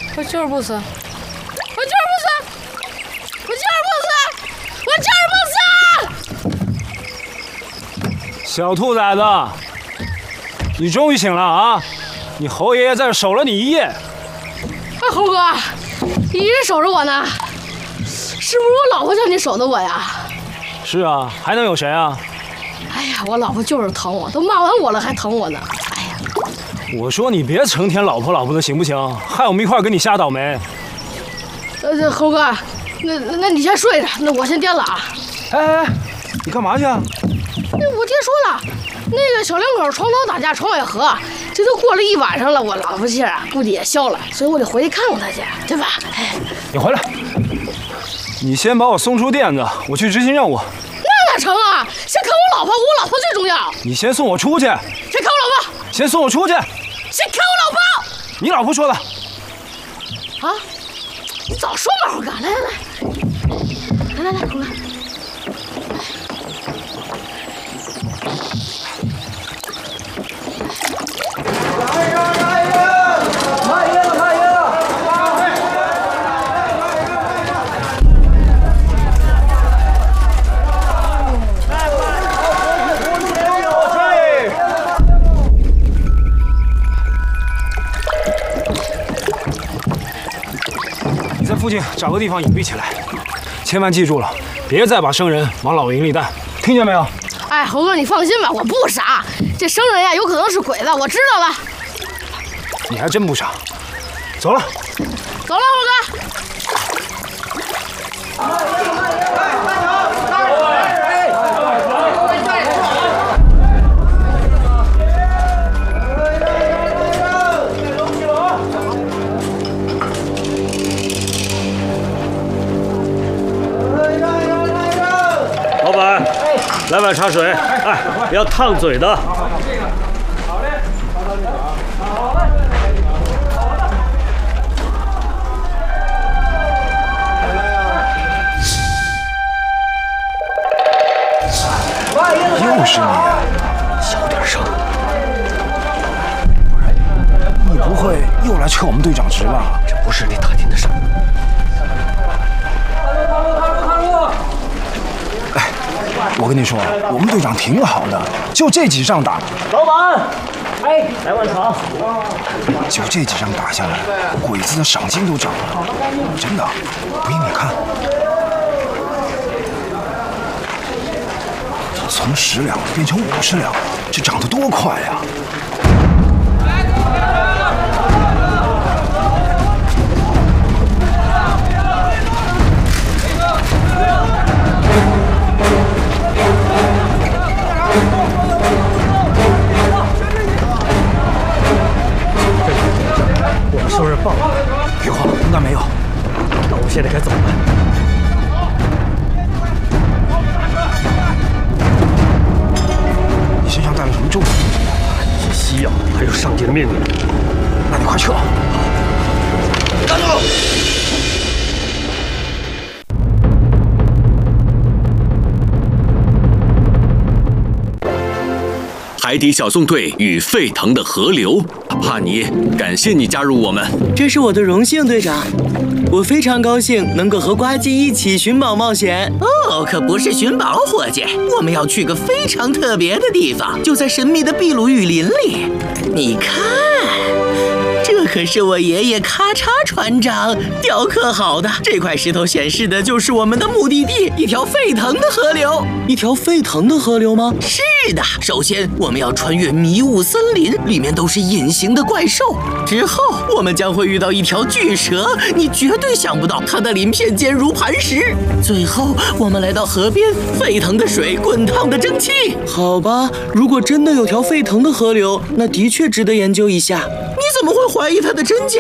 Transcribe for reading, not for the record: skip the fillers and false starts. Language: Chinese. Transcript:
我就是不死，我就是不死，我就是不死，我就是不死！ 小兔崽子，你终于醒了啊！你侯爷爷在这守了你一夜。 哎，猴哥，你一直守着我呢，是不是我老婆叫你守的我呀？ 是啊，还能有谁啊？ 哎呀，我老婆就是疼我，都骂完我了还疼我呢。哎呀， 我说你别成天老婆老婆的行不行？害我们一块儿跟你瞎倒霉。 猴哥，那你先睡着，那我先颠了啊。 哎，你干嘛去啊？ 我爹说了，那个小两口床头打架床尾和，这都过了一晚上了，我老婆气啊估计也消了，所以我得回去看看他去，对吧？哎， 你回来，你先把我送出店子，我去执行任务。 那哪成啊？先看我老婆，我老婆最重要。 你先送我出去。 先看我老婆。 先送我出去。 先看我老婆。 你老婆说的。 啊？你早说嘛，猴哥，来，猴哥。 在附近找个地方隐蔽起来，千万记住了，别再把生人往老营里带，听见没有？ 哎，猴哥，你放心吧，我不傻，这生人呀有可能是鬼子，我知道了。 你还真不傻。走了， 走了，猴哥。 老板，来碗茶水，哎，要烫嘴的。 又是你， 小点声。 你不会又来撤我们队长职吧？ 这不是你打听的事儿。 哎，我跟你说，我们队长挺好的，就这几仗打。 老板，哎，来碗茶。 就这几仗打下来，鬼子的赏金都涨了，真的，不信你看。从10两变成50两，这涨得多快呀！ 我们生人报了， 别慌，应该没有。 那我们现在该怎么办？ 你身上带了什么重要东西？ 一些西药，还有上级的命令。 那你快撤！ 站住！ 海底小纵队与沸腾的河流，帕尼，感谢你加入我们。 这是我的荣幸，队长。我非常高兴能够和呱唧一起寻宝冒险。 哦，可不是寻宝，伙计，我们要去个非常特别的地方，就在神秘的秘鲁雨林里。你看，这可是我爷爷咔嚓船长雕刻好的。这块石头显示的就是我们的目的地，一条沸腾的河流。 一条沸腾的河流吗？ 是的，首先我们要穿越迷雾森林，里面都是隐形的怪兽。之后我们将会遇到一条巨蛇，你绝对想不到它的鳞片坚如磐石。最后我们来到河边，沸腾的水，滚烫的蒸汽。 好吧，如果真的有条沸腾的河流，那的确值得研究一下。 你怎么会怀疑它的真假